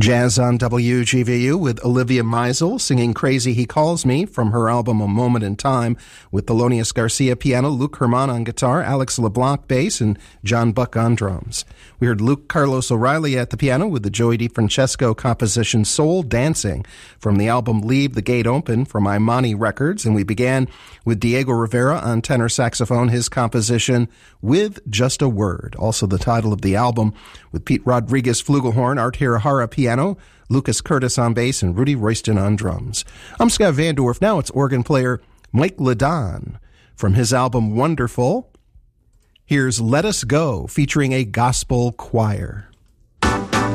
Jazz on WGVU with Olivia Meisel singing Crazy He Calls Me from her album A Moment in Time with Thelonious Garcia piano, Luke Herman on guitar, Alex LeBlanc bass, and John Buck on drums. We heard Luke Carlos O'Reilly at the piano with the Joey DiFrancesco composition Soul Dancing from the album Leave the Gate Open from Imani Records, and we began with Diego Rivera on tenor saxophone, his composition With Just a Word, also the title of the album, with Pete Rodriguez flugelhorn, Art Hirahara piano, Lucas Curtis on bass, and Rudy Royston on drums. I'm Scott Van Dorf. Now it's organ player Mike Ladon. From his album Wonderful, here's Let Us Go, featuring a gospel choir.